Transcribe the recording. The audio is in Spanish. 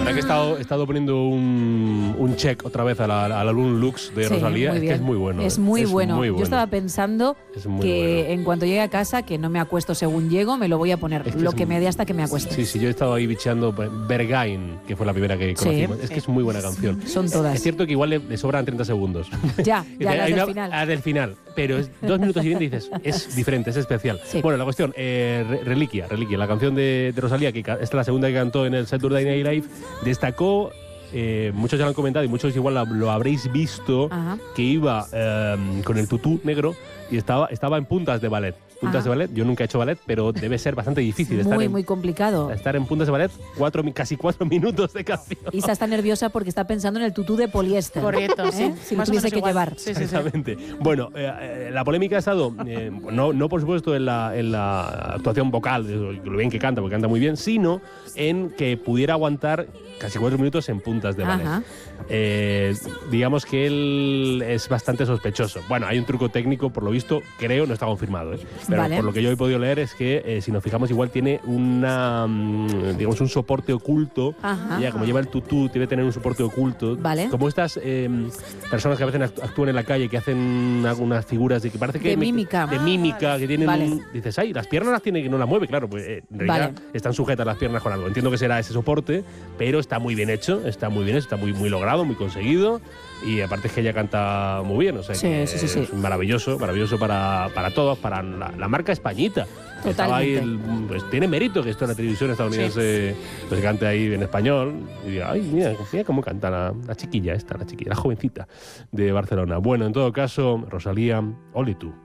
verdad que he estado poniendo un check otra vez al álbum Lux de Rosalía. Es que es muy bueno. Es muy bueno. Yo estaba pensando que en cuanto llegue a casa, que no me acuesto según llego, me lo voy a poner. Es que lo que me dé hasta que me acueste. Sí, yo he estado ahí bicheando Bergain, que fue la primera que conocimos. Es que es muy buena canción. Son todas. Es cierto que igual le sobran 30 segundos. Ya del final. Del final. Pero es 2 minutos y 20 y dices, es diferente, es especial. Sí. Bueno, la cuestión, Reliquia, la canción de Rosalía, que esta es la segunda que cantó en el Saturday Night Live, destacó, muchos ya lo han comentado y muchos igual lo habréis visto, que iba con el tutú negro y estaba en puntas de ballet. Puntas de ballet, yo nunca he hecho ballet, pero debe ser bastante difícil. Muy complicado. Estar en puntas de ballet, casi 4 minutos de canción. Isa está nerviosa porque está pensando en el tutú de poliéster. Correcto, sí. Si lo tuviese que llevar. Sí. Exactamente. Bueno, la polémica ha estado, no por supuesto en la actuación vocal, lo bien que canta, porque canta muy bien, sino en que pudiera aguantar casi 4 minutos en puntas de ballet. Digamos que él es bastante sospechoso. Bueno, hay un truco técnico, por lo visto, creo, no está confirmado, pero por lo que yo he podido leer es que, si nos fijamos, igual tiene digamos, un soporte oculto. Ella, como lleva el tutú, debe tener un soporte oculto. Como estas personas que a veces actúan en la calle, que hacen algunas figuras de que parece que de mímica, que tienen dices, ay, las piernas las tiene que no las mueve, claro, pues en realidad están sujetas las piernas con algo. Entiendo que será ese soporte, pero está muy bien hecho, está muy logrado, muy conseguido. Y aparte es que ella canta muy bien, o sea que es maravilloso para todos, para la marca Españita. Estaba ahí, pues tiene mérito que esto en la televisión estadounidense pues cante ahí en español. Y diga, ay, mira cómo canta la chiquilla esta, la jovencita de Barcelona. Bueno, en todo caso, Rosalía, ole tú.